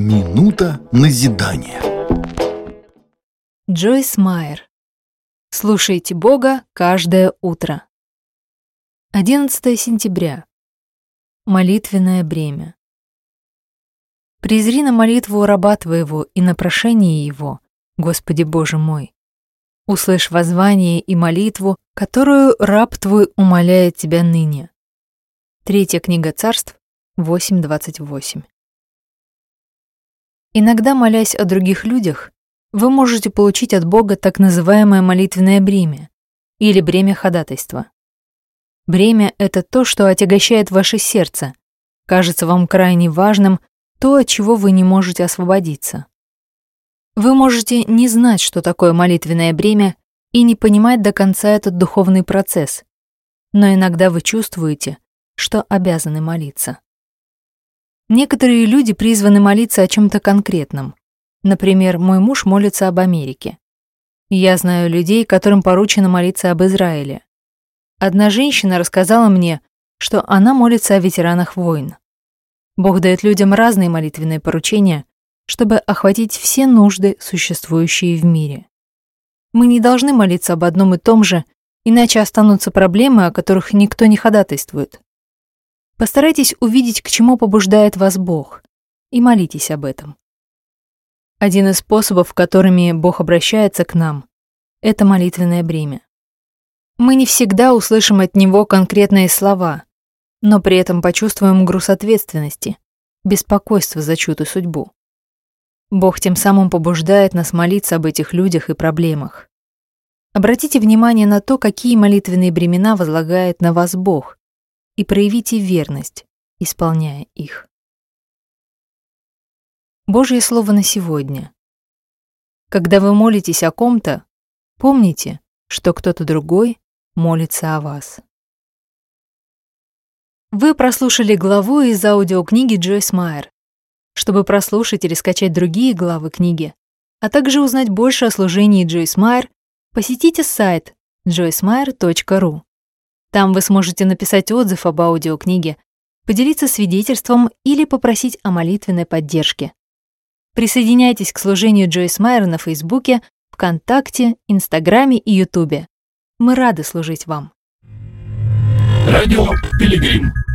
Минута назидания. Джойс Майер. Слушайте Бога каждое утро. 11 сентября. Молитвенное бремя. Презри на молитву раба Твоего и на прошение его, Господи Боже мой. Услышь воззвание и молитву, которую раб Твой умоляет Тебя ныне. Третья книга Царств, 8:28. Иногда, молясь о других людях, вы можете получить от Бога так называемое молитвенное бремя или бремя ходатайства. Бремя — это то, что отягощает ваше сердце, кажется вам крайне важным, то, от чего вы не можете освободиться. Вы можете не знать, что такое молитвенное бремя, и не понимать до конца этот духовный процесс, но иногда вы чувствуете, что обязаны молиться. Некоторые люди призваны молиться о чем-то конкретном. Например, мой муж молится об Америке. Я знаю людей, которым поручено молиться об Израиле. Одна женщина рассказала мне, что она молится о ветеранах войн. Бог дает людям разные молитвенные поручения, чтобы охватить все нужды, существующие в мире. Мы не должны молиться об одном и том же, иначе останутся проблемы, о которых никто не ходатайствует. Постарайтесь увидеть, к чему побуждает вас Бог, и молитесь об этом. Один из способов, которыми Бог обращается к нам, это молитвенное бремя. Мы не всегда услышим от Него конкретные слова, но при этом почувствуем груз ответственности, беспокойство за чью-то судьбу. Бог тем самым побуждает нас молиться об этих людях и проблемах. Обратите внимание на то, какие молитвенные бремена возлагает на вас Бог, и проявите верность, исполняя их. Божье слово на сегодня. Когда вы молитесь о ком-то, помните, что кто-то другой молится о вас. Вы прослушали главу из аудиокниги Джойс Майер. Чтобы прослушать или скачать другие главы книги, а также узнать больше о служении Джойс Майер, посетите сайт joycemeyer.ru. Там вы сможете написать отзыв об аудиокниге, поделиться свидетельством или попросить о молитвенной поддержке. Присоединяйтесь к служению Джойс Майер на Фейсбуке, ВКонтакте, Инстаграме и Ютубе. Мы рады служить вам. Радио Пилигрим.